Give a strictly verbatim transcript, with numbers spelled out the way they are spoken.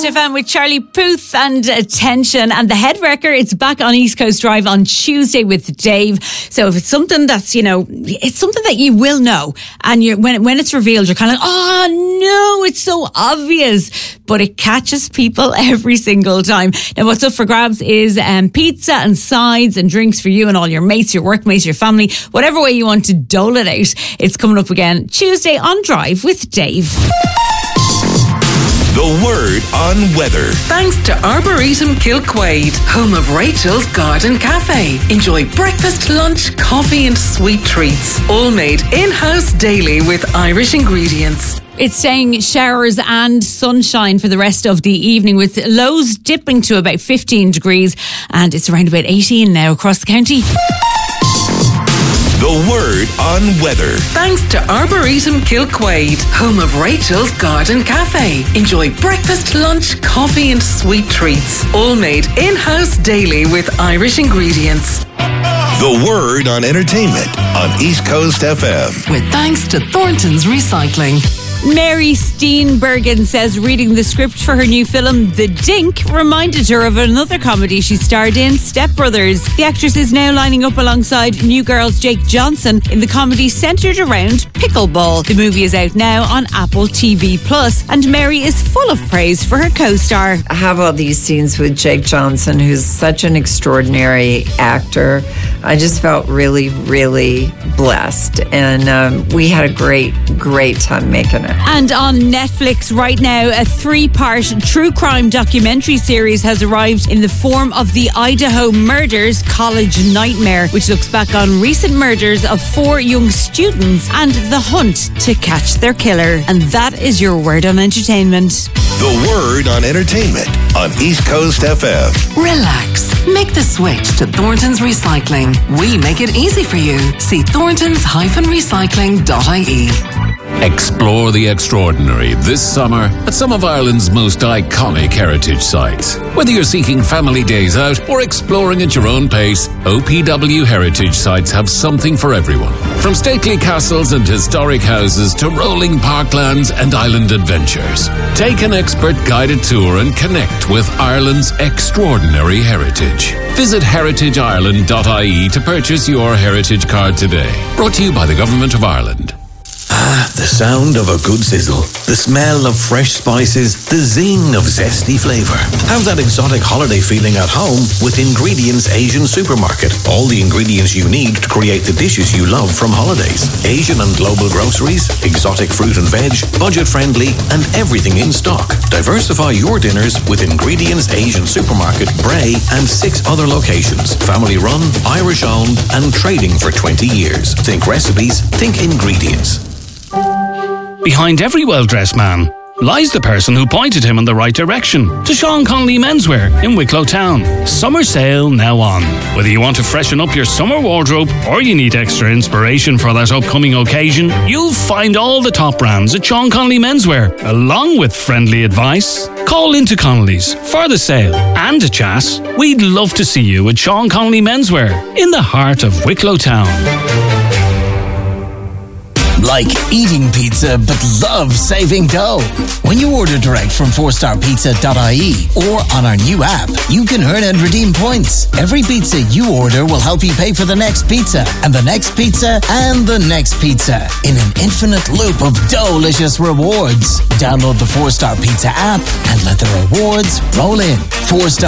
Coast F M with Charlie Puth and Attention. And the Head Wrecker, it's back on East Coast Drive on Tuesday with Dave. So if it's something that's, you know, it's something that you will know. And you're, when, when it's revealed, you're kind of like, oh no, it's so obvious. But it catches people every single time. Now, what's up for grabs is um, pizza and sides and drinks for you and all your mates, your workmates, your family, whatever way you want to dole it out. It's coming up again Tuesday on Drive with Dave. The Word on Weather. Thanks to Arboretum Kilquade, home of Rachel's Garden Cafe. Enjoy breakfast, lunch, coffee and sweet treats. All made in-house daily with Irish ingredients. It's saying showers and sunshine for the rest of the evening, with lows dipping to about fifteen degrees, and it's around about eighteen now across the county. The Word on Weather. Thanks to Arboretum Kilquade, home of Rachel's Garden Cafe. Enjoy breakfast, lunch, coffee and sweet treats. All made in-house daily with Irish ingredients. The Word on Entertainment on East Coast F M. With thanks to Thornton's Recycling. Mary Steenburgen says reading the script for her new film, The Dink, reminded her of another comedy she starred in, Step Brothers. The actress is now lining up alongside New Girl's Jake Johnson in the comedy centred around pickleball. The movie is out now on Apple T V Plus, and Mary is full of praise for her co-star. I have all these scenes with Jake Johnson, who's such an extraordinary actor. I just felt really, really blessed, and um, we had a great, great time making it. And on Netflix right now, a three-part true crime documentary series has arrived in the form of The Idaho Murders College Nightmare, which looks back on recent murders of four young students and the hunt to catch their killer. And that is your Word on Entertainment. The Word on Entertainment on East Coast F M. Relax. Make the switch to Thornton's Recycling. We make it easy for you. See thorntons dash recycling dot I E. Explore the extraordinary this summer at some of Ireland's most iconic heritage sites. Whether you're seeking family days out or exploring at your own pace, O P W heritage sites have something for everyone. From stately castles and historic houses to rolling parklands and island adventures. Take an expert guided tour and connect with Ireland's extraordinary heritage. Visit heritage ireland dot I E to purchase your heritage card today. Brought to you by the Government of Ireland. Ah, the sound of a good sizzle, the smell of fresh spices, the zing of zesty flavour. Have that exotic holiday feeling at home with Ingredients Asian Supermarket. All the ingredients you need to create the dishes you love from holidays. Asian and global groceries, exotic fruit and veg, budget-friendly, and everything in stock. Diversify your dinners with Ingredients Asian Supermarket, Bray, and six other locations. Family-run, Irish-owned, and trading for twenty years. Think recipes, think ingredients. Behind every well-dressed man lies the person who pointed him in the right direction, to Sean Connolly Menswear in Wicklow Town. Summer sale now on. Whether you want to freshen up your summer wardrobe or you need extra inspiration for that upcoming occasion, you'll find all the top brands at Sean Connolly Menswear, along with friendly advice. Call into Connolly's for the sale and a chat. We'd love to see you at Sean Connolly Menswear in the heart of Wicklow Town. Like eating pizza but love saving dough. When you order direct from four star pizza dot I E or on our new app, you can earn and redeem points. Every pizza you order will help you pay for the next pizza and the next pizza and the next pizza in an infinite loop of delicious rewards. Download the four star Pizza app and let the rewards roll in. four star